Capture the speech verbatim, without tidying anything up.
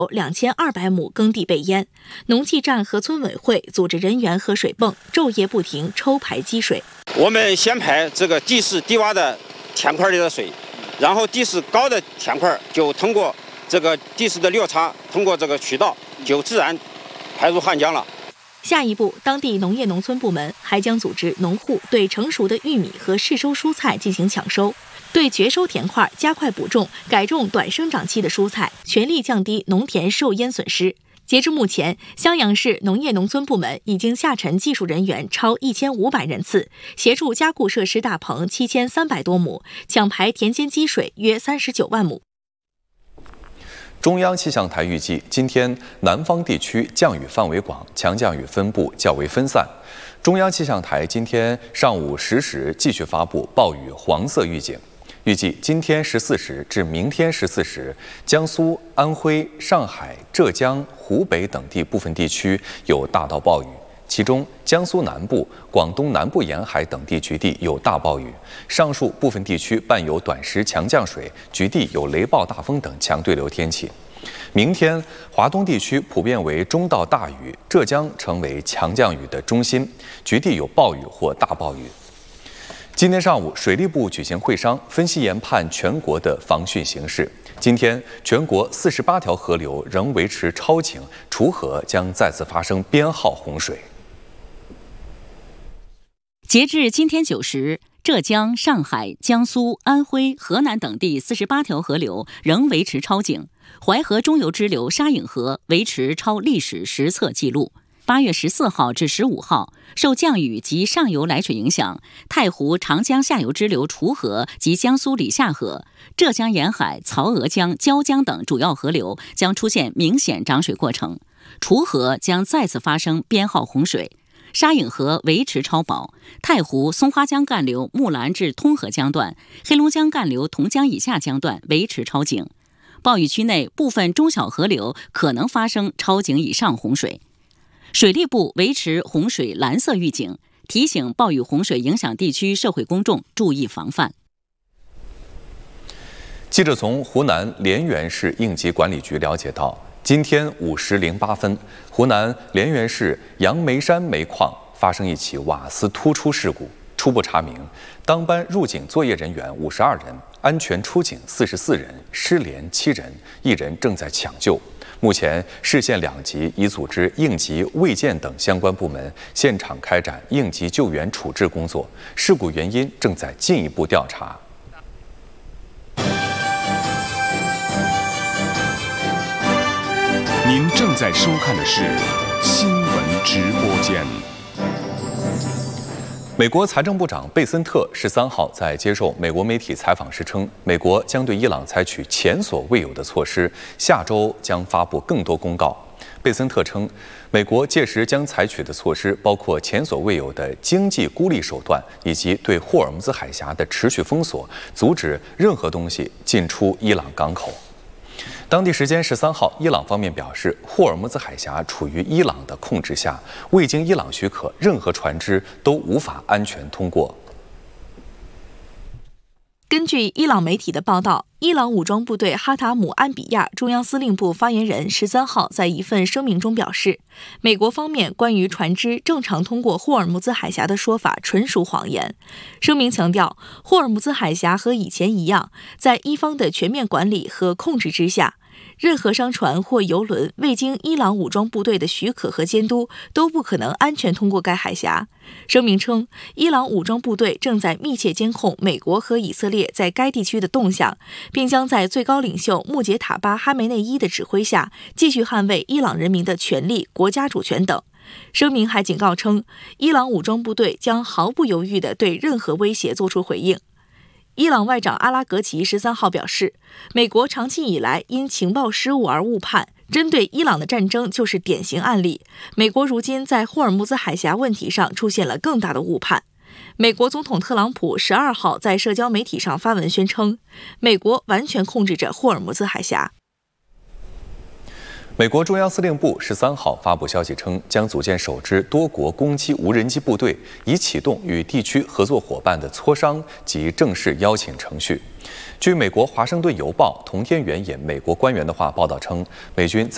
两千二百亩耕地被淹，农技站和村委会组织人员和水泵昼夜不停抽排积水。 我们先排这个地势低洼的田块里的水，然后地势高的田块就通过这个地势的落差，通过这个渠道就自然排入汉江了。 下一步，当地农业农村部门还将组织农户对成熟的玉米和市收蔬菜进行抢收，对绝收田块加快补种，改种短生长期的蔬菜，全力降低农田受淹损失。截至目前，襄阳市农业农村部门已经下沉技术人员超一千五百人次，协助加固设施大棚七千三百多亩，抢排田间积水约三十九万亩。 中央气象台预计，今天南方地区降雨范围广，强降雨分布较为分散。中央气象台今天上午十时继续发布暴雨黄色预警，预计今天十四时至明天十四时，江苏、安徽、上海、浙江、湖北等地部分地区有大到暴雨。其中，江苏南部、广东南部沿海等地局地有大暴雨，上述部分地区伴有短时强降水，局地有雷暴大风等强对流天气。明天，华东地区普遍为中到大雨，浙江成为强降雨的中心，局地有暴雨或大暴雨。今天上午，水利部举行会商，分析研判全国的防汛形势。今天，全国四十八条河流仍维持超警，滁河将再次发生编号洪水。 截至今天九时，浙江、上海、江苏、安徽、河南等地四十八条河流仍维持超警，淮河中游支流沙引河维持超历史实测记录。八月十四号至十五号，受降雨及上游来水影响，太湖长江下游支流滁河及江苏里下河、浙江沿海曹娥江、椒江等主要河流将出现明显涨水过程，滁河将再次发生编号洪水。沙引河维持超保，太湖松花江干流木兰至通河江段、黑龙江干流同江以下江段维持超警。暴雨区内部分中小河流可能发生超警以上洪水。水利部维持洪水蓝色预警，提醒暴雨洪水影响地区社会公众注意防范。 记者从湖南涟源市应急管理局了解到，今天五时零八分，湖南涟源市杨梅山煤矿发生一起瓦斯突出事故。初步查明，当班入警作业人员五十二人，安全出警四十四人，失联七人，一人正在抢救。目前，市县两级已组织应急、卫健等相关部门现场开展应急救援处置工作，事故原因正在进一步调查。 您正在收看的是新闻直播间。 美国财政部长贝森特十三号在接受美国媒体采访时称，美国将对伊朗采取前所未有的措施，下周将发布更多公告。贝森特称，美国届时将采取的措施包括前所未有的经济孤立手段，以及对霍尔木兹海峡的持续封锁，阻止任何东西进出伊朗港口。当地时间十三号，伊朗方面表示，霍尔木兹海峡处于伊朗的控制下，未经伊朗许可，任何船只都无法安全通过。 根据伊朗媒体的报道，伊朗武装部队哈塔姆安比亚中央司令部发言人十三号在一份声明中表示，美国方面关于船只正常通过霍尔木兹海峡的说法纯属谎言。声明强调，霍尔木兹海峡和以前一样，在伊方的全面管理和控制之下，任何商船或油轮未经伊朗武装部队的许可和监督，都不可能安全通过该海峡。声明称，伊朗武装部队正在密切监控美国和以色列在该地区的动向，并将在最高领袖穆杰塔巴·哈梅内伊的指挥下，继续捍卫伊朗人民的权利、国家主权等。声明还警告称，伊朗武装部队将毫不犹豫地对任何威胁作出回应。伊朗外长阿拉格齐十三号表示，美国长期以来因情报失误而误判，针对伊朗的战争就是典型案例。美国如今在霍尔木兹海峡问题上出现了更大的误判。美国总统特朗普十二号在社交媒体上发文宣称，美国完全控制着霍尔木兹海峡。 美国中央司令部十三号发布消息称，将组建首支多国攻击无人机部队，以启动与地区合作伙伴的磋商及正式邀请程序。据美国《华盛顿邮报》同天援引美国官员的话报道称，美军在